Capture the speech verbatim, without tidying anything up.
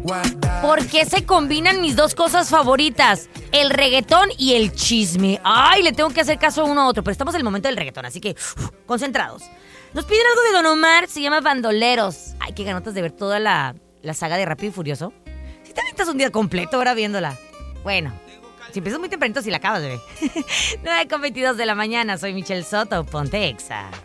¿Por qué se combinan mis dos cosas favoritas? El reggaetón y el chisme. Ay, le tengo que hacer caso a uno a otro, pero estamos en el momento del reggaetón, así que uf, concentrados. Nos piden algo de Don Omar, se llama Bandoleros. Ay, qué ganotas de ver toda la, la saga de Rápido y Furioso. Si te aventas un día completo ahora viéndola. Bueno, si empiezas muy tempranito, si la acabas de ver. nueve con veintidós de la mañana, soy Michelle Soto, ponte Exa.